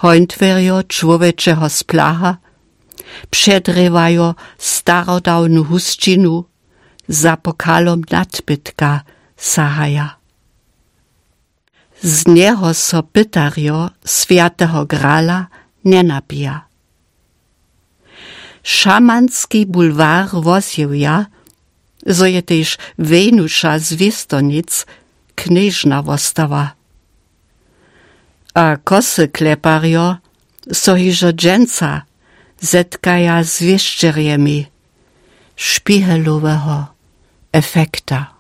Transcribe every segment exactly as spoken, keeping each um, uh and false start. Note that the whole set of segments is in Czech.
hońtwerjo człowieczego splaha, przedrywajo starodawnu husčinu, za pokalom nadbytka sahaja. Z niego so pytarjo świętego grala nie napija. Szamanski bulwar wozjewja, zo je tež Venusza z Wistonic knieżna wostawa. A kosy kleparjo so hižo dženca zetkaja z wieszczerjemi špihelowego efekta.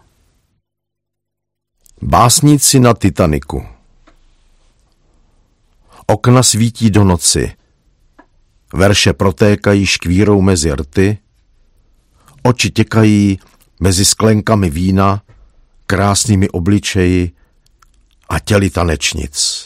Básníci na Titaniku. Okna svítí do noci. Verše protékají škvírou mezi rty. Oči těkají mezi sklenkami vína, krásnými obličeji a těly tanečnic.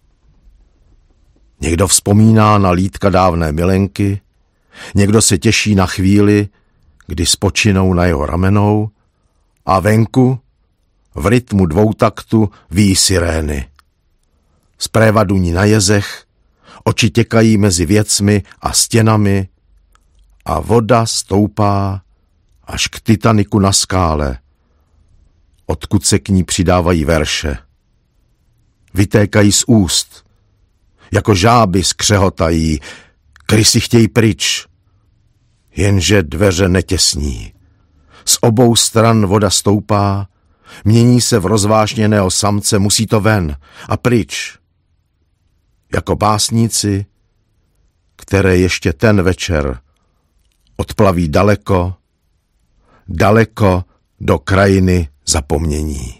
Někdo vzpomíná na lítka dávné milenky, někdo se těší na chvíli, kdy spočinou na jeho ramenou a venku v rytmu dvoutaktu ví sirény. Spréva duní na jezech, oči těkají mezi věcmi a stěnami a voda stoupá až k Titaniku na skále, odkud se k ní přidávají verše. Vytékají z úst, jako žáby skřehotají, krysy chtějí pryč, jenže dveře netěsní. Z obou stran voda stoupá, mění se v rozvášněného samce, musí to ven a pryč. Jako básníci, které ještě ten večer odplaví daleko, daleko do krajiny zapomnění.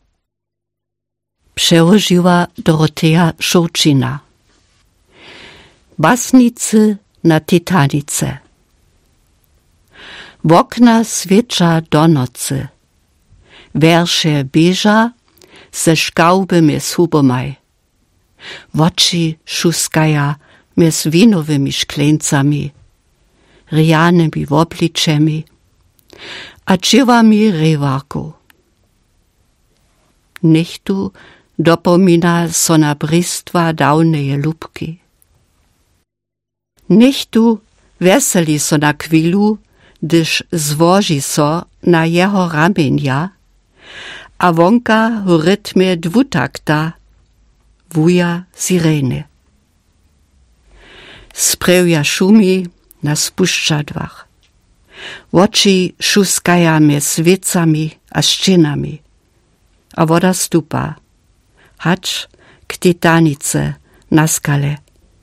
Przełożyła Dorotea Szurčina. Básnicy na Titanice. W okna świecza do nocy. Wiersze bieża ze szkałbymi słubomaj. Woči šuskaja mjez vinowymi szkleńcami, rjanymi obliczemi, a drzewami rewarku. Niech tu dopomina so na bristwa dawneje lubki. Niech tu weseli so na chwilu, gdyż złoży so na jeho ramienia, a wonka w rytmie dwutakta wuja sireny. Sprewja szumi na spuszczadłach. Oczy szuskaja mjez wiecami a szczynami, a woda stupa, hacz k Titanice na skale.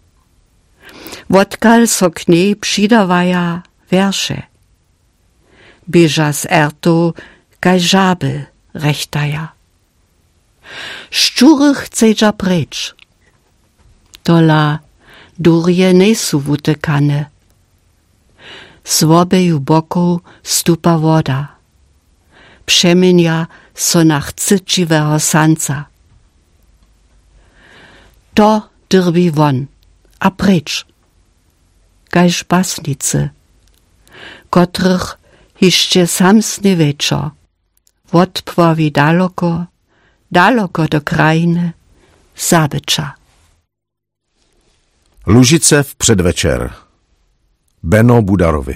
Wodkal so k niej přidawaja wiersze. Bieża z ertu kaj żaby rechtaja. Szczury chcedža preč. Tola durje nesu wutekane. Z obeju boku stupa woda. Przemienia so na chcyčiwego sanca. To drbi won, a preč. Kajž básnicy, kotrych jeszcze samsny wieczor odpławi daleko, daleko do krajiny zabycza. Lužice v předvečer. Beno Budarovi.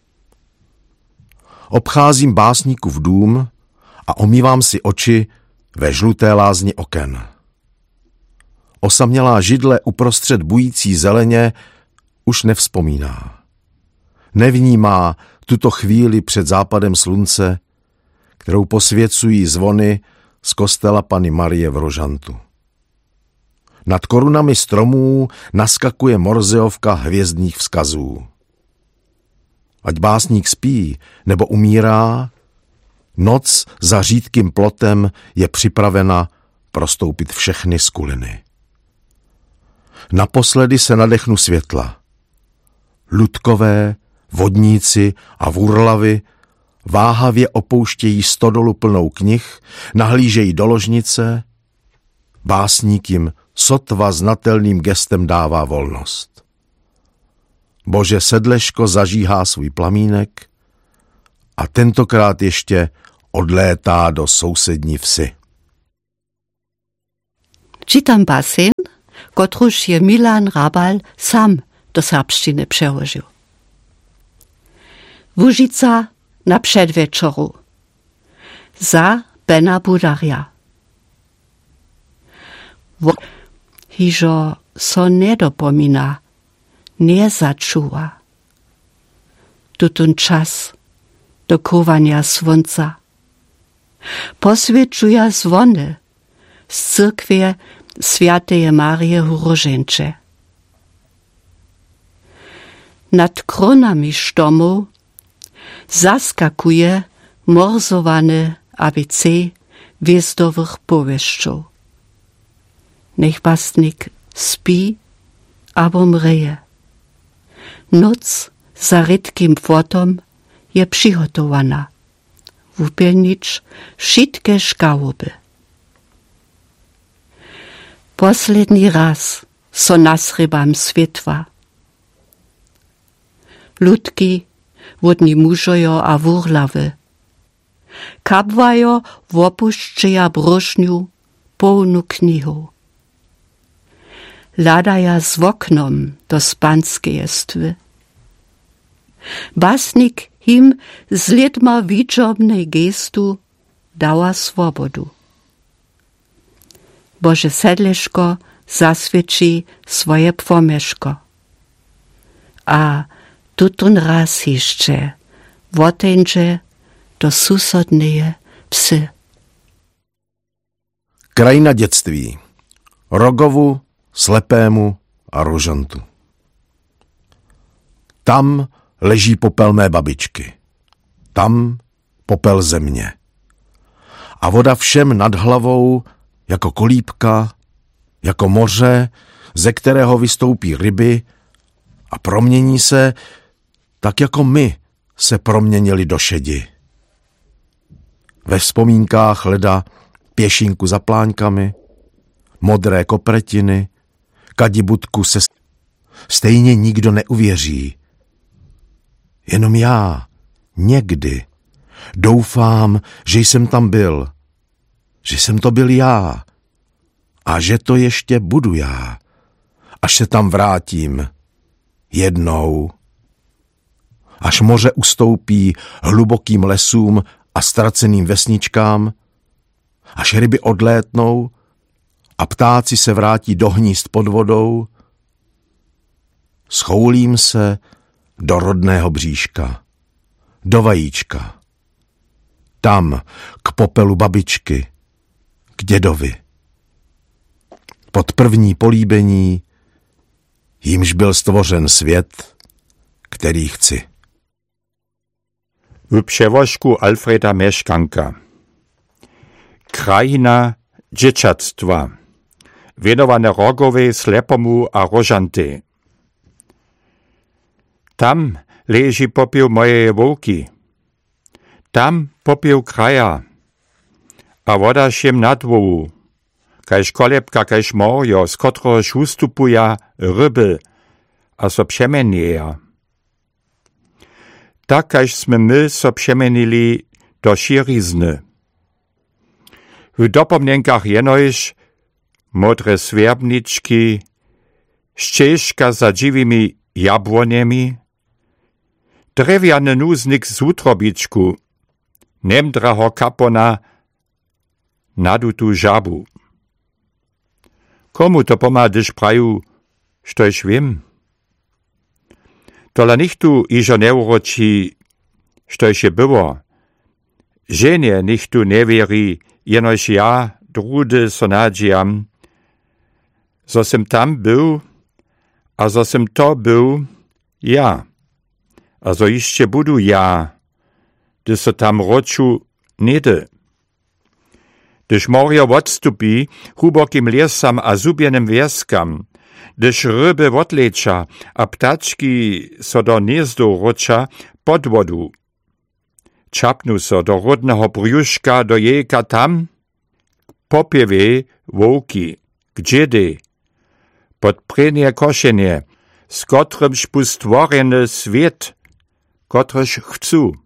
Obcházím básníkův dům a omývám si oči ve žluté lázni oken. Osamělá židle uprostřed bující zeleně už nevzpomíná. Nevnímá tuto chvíli před západem slunce, kterou posvěcují zvony z kostela Panny Marie v Rožantu. Nad korunami stromů naskakuje morzeovka hvězdných vzkazů. Ať básník spí nebo umírá, noc za řídkým plotem je připravena prostoupit všechny skuliny. Naposledy se nadechnu světla. Ludkové, vodníci a vurlavy váhavě opouštějí stodolu plnou knih, nahlížejí do ložnice, básník jim sotva znatelným gestem dává volnost. Bože sedleško zažíhá svůj plamínek a tentokrát ještě odlétá do sousední vsi. Čitam basen, kotruž je Milan Rabal sam do serbštiny przełożył. Łužica na przedwieczoru. Za Bena Budarja. Hižo so ne dopomina, nie začuva. Tutun čas do kúvania svonca. Posviečuja zvony z cyrkwie Sviateje Marie Huroženče. Nad kronami štomov zaskakuje morzowany A B C wiestowych powieściów. Niech pasnik spi albo mreje. Noc za rytkim płotom je przygotowana. Wupielnicz wszystkie szkałoby. Posledni raz so nasrybam światła. Ludki, wodni mużojo a wurlawy. Kapwajo wopuszczeja broszniu pełnu knihu. Ladaja z oknom do spanskie stwy. Basnik him z lidma wiczobnej gestu dała swobodu. Boże sedliszko zasvědčí swoje płomieszko. A tutun raz jeszcze woteńcze do susodneje psy. Krajina dětství. Rogovu, Slepému a Rožantu. Tam leží popel mé babičky. Tam popel země. A voda všem nad hlavou jako kolíbka, jako moře, ze kterého vystoupí ryby a promění se tak, jako my se proměnili do šedi. Ve vzpomínkách leda pěšinku za pláňkami, modré kopretiny, kadibutku se... Stejně nikdo neuvěří. Jenom já, někdy, doufám, že jsem tam byl, že jsem to byl já a že to ještě budu já, až se tam vrátím jednou. Až moře ustoupí hlubokým lesům a ztraceným vesničkám, až ryby odlétnou a ptáci se vrátí do hnízd pod vodou, schoulím se do rodného bříška, do vajíčka, tam k popelu babičky, k dědovi. Pod první políbení, jímž byl stvořen svět, který chci. W przewożku Alfreda Mieszkanka. Krajina dzieciactwa. Wienowane Rogowej, Slepomu a Rożanty. Tam leży popiół mojej wołki. Tam popiół kraja. A woda šiem nad wołu. Kaž kolebka, kaž morjo, z kotrehož ustupuja ryby, a so přemenieja. Tak, kaž sme my so přemenili do širizny. W dopomnienkach jenojž modre sverbnički, ścieżka za dziwimi jabłoniemi, drewiany nuznik z utrobiczku, nemdraho kapona, nadutu żabu. Komu to pomá, když praju, štož vím? Tola nichtu ižo neuroči, štož je było. Ženie nichtu nevěří, jenož ja, drudy so nadžiam, zo sem tam był, a zo sem to był ja. A zo ještě budu ja, gdy so tam roču nede. Gdyż morjo odstupi hlubokim lesam a zubienym wieskam, gdyż ryby odlecza, a ptaczki so do gniezdu rocza pod wodu. Czapnu so do rodnego brjuszka do jejka tam, popiewie wołki, gdziedy, pod prenie koszenie, z kotrymś był stworzony świat, kotryż chcą.